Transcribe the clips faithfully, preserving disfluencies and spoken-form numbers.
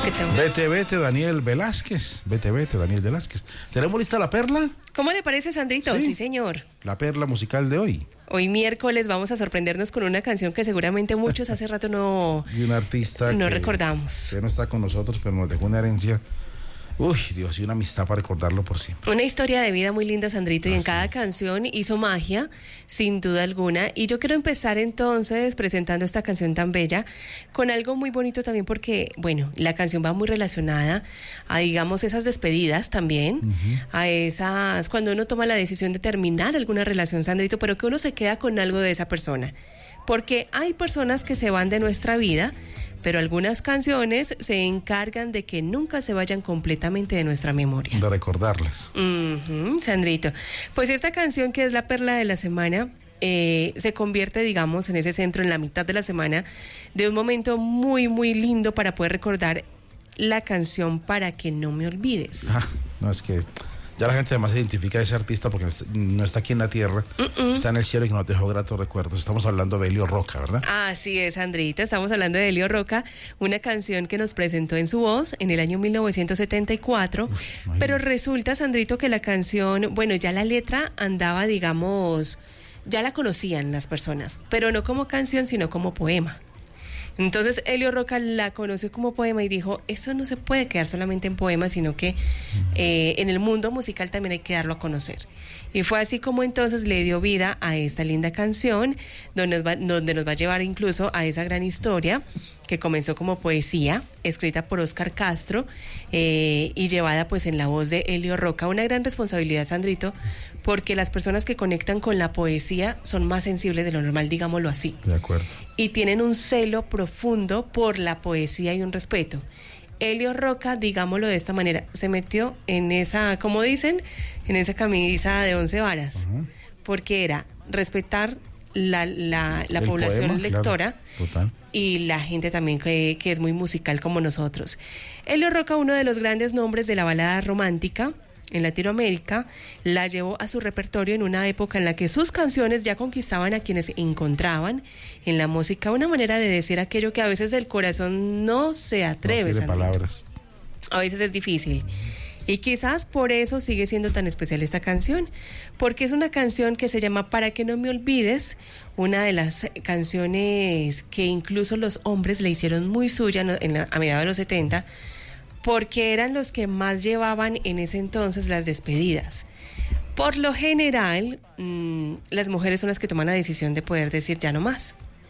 Vete, vete, Daniel Velázquez. Vete, vete, Daniel Velázquez. ¿Tenemos lista la perla? ¿Cómo le parece, Sandrito? Sí, sí señor. La perla musical de hoy. Hoy miércoles vamos a sorprendernos con una canción que seguramente muchos hace rato no, y un artista no que, recordamos. Que no está con nosotros, pero nos dejó una herencia. Uy, Dios, y una amistad para recordarlo por siempre. Una historia de vida muy linda, Sandrito, y Así en cada es. canción hizo magia, sin duda alguna. Y yo quiero empezar entonces presentando esta canción tan bella con algo muy bonito también porque, bueno, la canción va muy relacionada a, digamos, esas despedidas también, uh-huh. a esas, cuando uno toma la decisión de terminar alguna relación, Sandrito, pero que uno se queda con algo de esa persona. Porque hay personas que se van de nuestra vida, pero algunas canciones se encargan de que nunca se vayan completamente de nuestra memoria. De recordarlas. Uh-huh, Sandrito. Pues esta canción, que es la perla de la semana, eh, se convierte, digamos, en ese centro, en la mitad de la semana, de un momento muy, muy lindo para poder recordar la canción Para que no me olvides. Ah, no, es que ya la gente además se identifica a ese artista porque no está aquí en la tierra, uh-uh. está en el cielo y que nos dejó gratos recuerdos. Estamos hablando de Elio Roca, ¿verdad? Así es, Andrita, estamos hablando de Elio Roca, una canción que nos presentó en su voz en el año mil novecientos setenta y cuatro, Uf, pero resulta, Sandrito, que la canción, bueno, ya la letra andaba, digamos, ya la conocían las personas, pero no como canción, sino como poema. Entonces Elio Roca la conoció como poema y dijo, eso no se puede quedar solamente en poemas, sino que eh, en el mundo musical también hay que darlo a conocer. Y fue así como entonces le dio vida a esta linda canción, donde nos va, donde nos va a llevar incluso a esa gran historia que comenzó como poesía, escrita por Óscar Castro eh, y llevada pues en la voz de Elio Roca. Una gran responsabilidad, Sandrito, porque las personas que conectan con la poesía son más sensibles de lo normal, digámoslo así. De acuerdo. Y tienen un celo profundo por la poesía y un respeto. Elio Roca, digámoslo de esta manera, se metió en esa, como dicen, en esa camisa de once varas, uh-huh. porque era respetar la, la, la población poema, lectora, claro, y la gente también que, que es muy musical como nosotros. Elio Roca, uno de los grandes nombres de la balada romántica en Latinoamérica, la llevó a su repertorio en una época en la que sus canciones ya conquistaban a quienes encontraban en la música una manera de decir aquello que a veces el corazón no se atreve no a decir. Palabras. A veces es difícil. Y quizás por eso sigue siendo tan especial esta canción, porque es una canción que se llama Para que no me olvides, una de las canciones que incluso los hombres le hicieron muy suya en la, a mediados de los setenta, porque eran los que más llevaban en ese entonces las despedidas. Por lo general, mmm, las mujeres son las que toman la decisión de poder decir ya no más.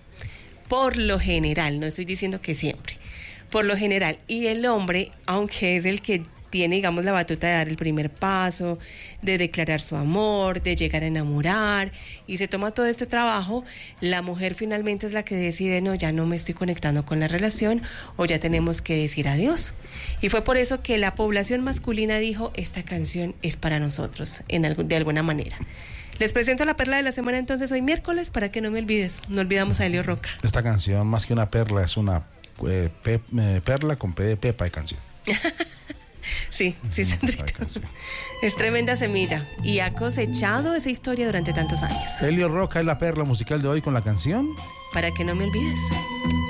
Por lo general, no estoy diciendo que siempre. Por lo general. Y el hombre, aunque es el que tiene, digamos, la batuta de dar el primer paso, de declarar su amor, de llegar a enamorar, y se toma todo este trabajo, la mujer finalmente es la que decide, no, ya no me estoy conectando con la relación, o ya tenemos que decir adiós. Y fue por eso que la población masculina dijo, esta canción es para nosotros, en algún, de alguna manera. Les presento la perla de la semana entonces hoy miércoles, para que no me olvides. No olvidamos a Elio Roca. Esta canción, más que una perla, es una eh, pe, eh, perla con P de Pepa de canción. Sí, sí, Sandrito. Es tremenda semilla y ha cosechado esa historia durante tantos años. Elio Roca es la perla musical de hoy con la canción Para que no me olvides.